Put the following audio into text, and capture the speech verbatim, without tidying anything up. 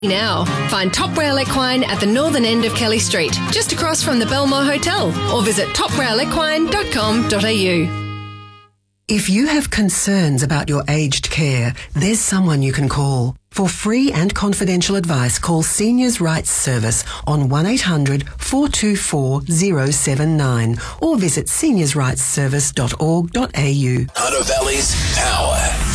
Now, find Top Rail Equine at the northern end of Kelly Street, just across from the Belmore Hotel, or visit top rail equine dot com dot a u. If you have concerns about your aged care, there's someone you can call. For free and confidential advice, call Seniors Rights Service on one eight hundred four two four zero seven nine or visit seniors rights service dot org dot a u. Hunter Valley's Power.